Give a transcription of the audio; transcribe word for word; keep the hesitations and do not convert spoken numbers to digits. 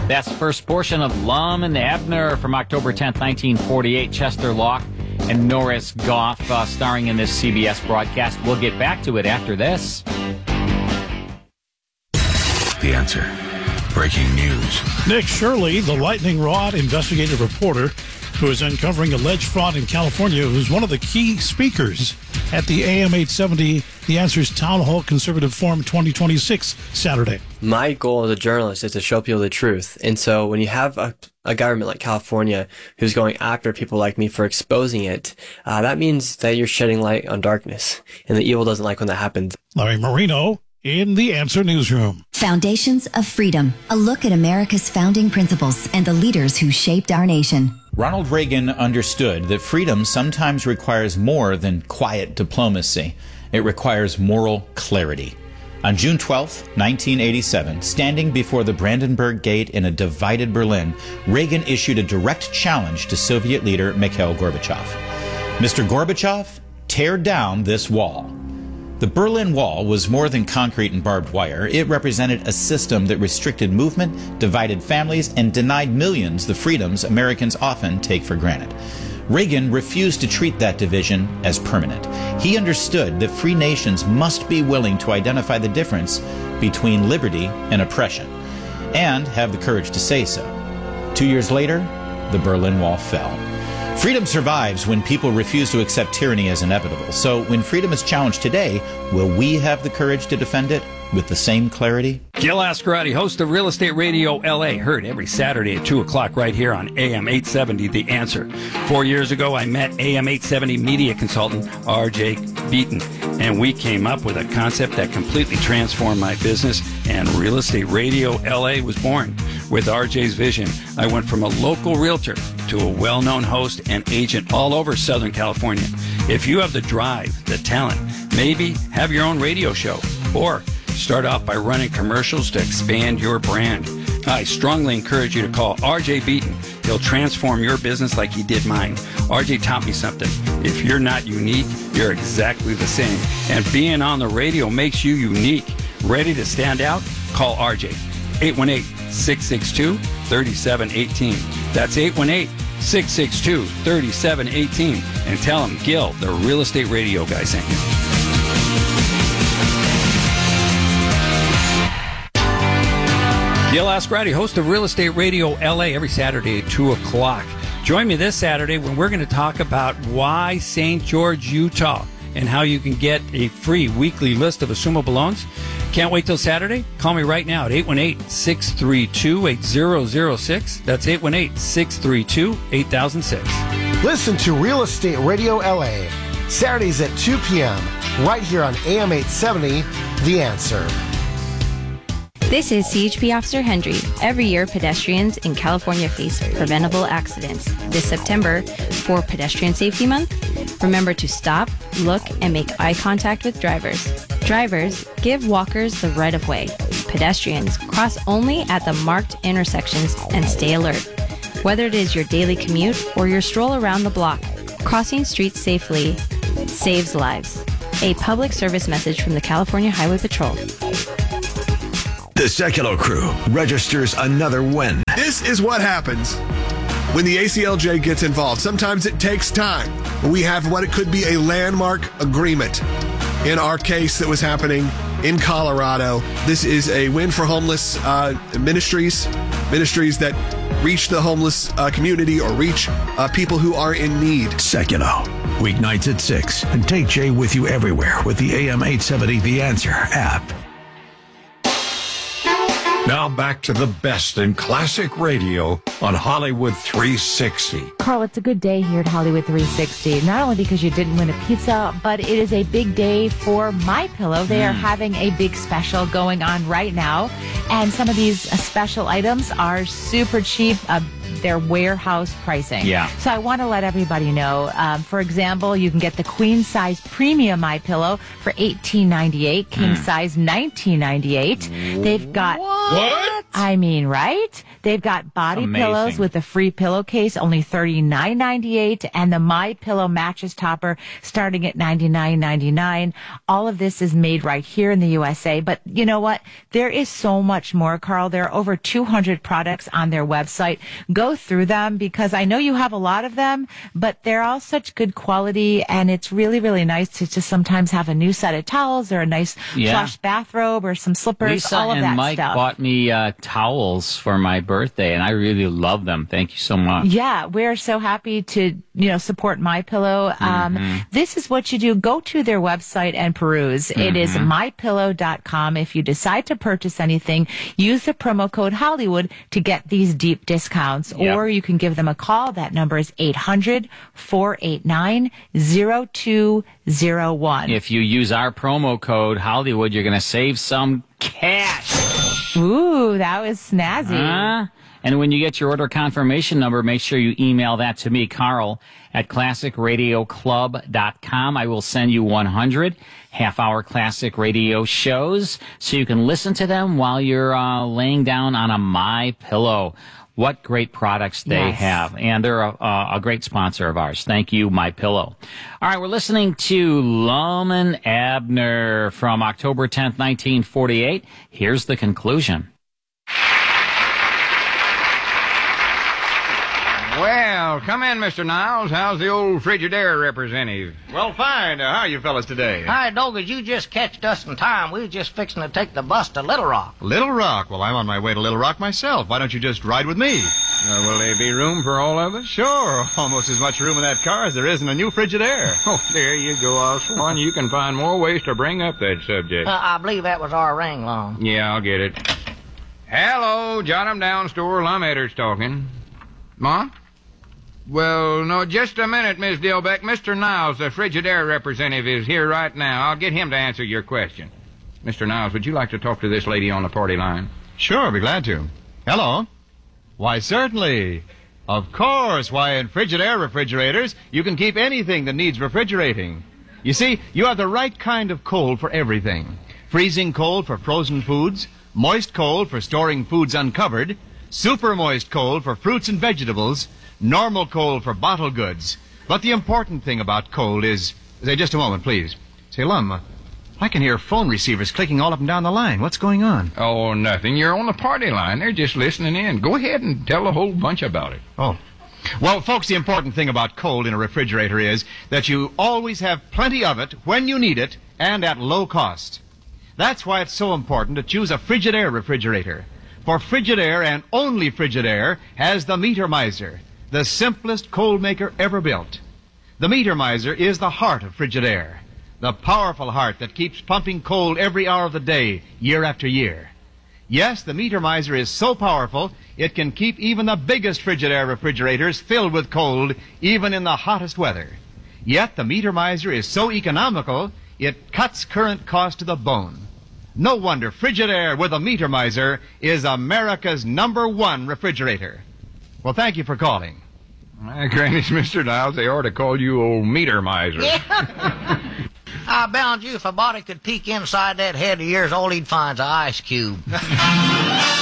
That's the first portion of Lum and Abner from October tenth, nineteen forty-eight. Chester Locke and Norris Goff uh, starring in this C B S broadcast. We'll get back to it after this. The Answer. Breaking news. Nick Shirley, the lightning rod investigative reporter who is uncovering alleged fraud in California, who's one of the key speakers at the A M eight seventy, The Answer's Town Hall Conservative Forum twenty twenty-six Saturday. My goal as a journalist is to show people the truth. And so when you have a, a government like California who's going after people like me for exposing it, uh, that means that you're shedding light on darkness. And the evil doesn't like when that happens. Larry Marino in The Answer Newsroom. Foundations of Freedom. A look at America's founding principles and the leaders who shaped our nation. Ronald Reagan understood that freedom sometimes requires more than quiet diplomacy. It requires moral clarity. On June twelfth, nineteen eighty-seven, standing before the Brandenburg Gate in a divided Berlin, Reagan issued a direct challenge to Soviet leader Mikhail Gorbachev. Mister Gorbachev, tear down this wall. The Berlin Wall was more than concrete and barbed wire. It represented a system that restricted movement, divided families, and denied millions the freedoms Americans often take for granted. Reagan refused to treat that division as permanent. He understood that free nations must be willing to identify the difference between liberty and oppression, and have the courage to say so. Two years later, the Berlin Wall fell. Freedom survives when people refuse to accept tyranny as inevitable. So when freedom is challenged today, will we have the courage to defend it with the same clarity? Gil Ascarati, host of Real Estate Radio L A, heard every Saturday at two o'clock right here on A M eight seventy, The Answer. Four years ago, I met A M eight seventy media consultant R J Beaton, and we came up with a concept that completely transformed my business, and Real Estate Radio L A was born. With R J's vision, I went from a local realtor to a well-known host and agent all over Southern California. If you have the drive, the talent, maybe have your own radio show, or start off by running commercials to expand your brand, I strongly encourage you to call R J Beaton. He'll transform your business like he did mine. R J taught me something. If you're not unique, you're exactly the same. And being on the radio makes you unique. Ready to stand out? Call R J. eight one eight, six six two, three seven one eight. That's eight one eight, six six two, three seven one eight. And tell him Gil, the Real Estate Radio guy, sent you. Gil Ascarati, host of Real Estate Radio L A, every Saturday at two o'clock. Join me this Saturday when we're going to talk about why Saint George, Utah, and how you can get a free weekly list of assumable loans. Can't wait till Saturday? Call me right now at eight one eight, six three two, eight zero zero six. That's eight one eight, six three two, eight thousand six. Listen to Real Estate Radio L A, Saturdays at two p.m., right here on A M eight seventy, The Answer. This is C H P Officer Hendry. Every year, pedestrians in California face preventable accidents. This September, for Pedestrian Safety Month, remember to stop, look, and make eye contact with drivers. Drivers, give walkers the right of way. Pedestrians, cross only at the marked intersections and stay alert. Whether it is your daily commute or your stroll around the block, crossing streets safely saves lives. A public service message from the California Highway Patrol. The Sekulow Crew registers another win. This is what happens when the A C L J gets involved. Sometimes it takes time. We have what it could be a landmark agreement. In our case that was happening in Colorado, this is a win for homeless uh, ministries, ministries that reach the homeless uh, community or reach uh, people who are in need. Sekulow, weeknights at six. And take Jay with you everywhere with the A M eight seventy The Answer app. Now back to the best in classic radio on Hollywood three sixty. Carl, it's a good day here at Hollywood three sixty. Not only because you didn't win a pizza, but it is a big day for MyPillow. They mm. are having a big special going on right now. And some of these uh, special items are super cheap. A their warehouse pricing. Yeah. So I want to let everybody know, um, for example, you can get the queen size premium MyPillow for eighteen ninety-eight, king Mm. size nineteen ninety-eight. They've got What? I mean, right? They've got body Amazing. pillows with a free pillowcase, only thirty-nine ninety-eight, and the MyPillow mattress topper starting at ninety-nine ninety-nine. All of this is made right here in the U S A. But you know what? There is so much more, Carl. There are over two hundred products on their website. Go through them because I know you have a lot of them, but they're all such good quality, and it's really, really nice to just sometimes have a new set of towels or a nice Yeah. plush bathrobe or some slippers, Lisa all of and that Mike stuff. bought me uh, towels for my birthday, and I really love them. Thank you so much. Yeah, we're so happy to, you know, support MyPillow. Um, Mm-hmm. This is what you do. Go to their website and peruse. It is Mhm. my pillow dot com. If you decide to purchase anything, use the promo code Hollywood to get these deep discounts. Yep. Or you can give them a call. That number is eight hundred, four eight nine, zero two zero one. If you use our promo code Hollywood, you're going to save some cash. Ooh, that was snazzy. Huh? And when you get your order confirmation number, make sure you email that to me, Carl, at classic radio club dot com. I will send you one hundred half-hour classic radio shows so you can listen to them while you're uh, laying down on a My Pillow. What great products they Yes. have. And they're a, a great sponsor of ours. Thank you, My Pillow. All right, we're listening to Lum and Abner from October tenth, nineteen forty-eight. Here's the conclusion. Well, come in, Mister Niles. How's the old Frigidaire representative? Well, fine. Uh, how are you fellas today? Hi, Doggers, you just catched us in time. We was just fixing to take the bus to Little Rock. Little Rock. Well, I'm on my way to Little Rock myself. Why don't you just ride with me? Uh, will there be room for all of us? Sure. Almost as much room in that car as there is in a new Frigidaire. Oh, there you go, Oswan. You can find more ways to bring up that subject. Uh, I believe that was our ring, Lum. Yeah, I'll get it. Hello, jot 'em down, store. Lum Edder's talking. Ma? Well, no, just a minute, Miss Dilbeck. Mister Niles, the Frigidaire representative, is here right now. I'll get him to answer your question. Mister Niles, would you like to talk to this lady on the party line? Sure, I'll be glad to. Hello? Why, certainly. Of course. Why, in Frigidaire refrigerators, you can keep anything that needs refrigerating. You see, you have the right kind of cold for everything. Freezing cold for frozen foods, moist cold for storing foods uncovered, super moist cold for fruits and vegetables, normal cold for bottled goods. But the important thing about cold is... Say, just a moment, please. Say, Lum, uh, I can hear phone receivers clicking all up and down the line. What's going on? Oh, nothing. You're on the party line. They're just listening in. Go ahead and tell a whole bunch about it. Oh. Well, folks, the important thing about cold in a refrigerator is that you always have plenty of it when you need it and at low cost. That's why it's so important to choose a Frigidaire refrigerator. For Frigidaire, and only Frigidaire, has the Meter Miser, the simplest cold maker ever built. The Meter Miser is the heart of Frigidaire, the powerful heart that keeps pumping cold every hour of the day, year after year. Yes, the Meter Miser is so powerful, it can keep even the biggest Frigidaire refrigerators filled with cold, even in the hottest weather. Yet the Meter Miser is so economical, it cuts current cost to the bone. No wonder Frigidaire with a Meter Miser is America's number one refrigerator. Well, thank you for calling. My granny's Mister Niles, they ought to call you old Meter Miser. I bound you if a body could peek inside that head of yours, all he'd find's an ice cube.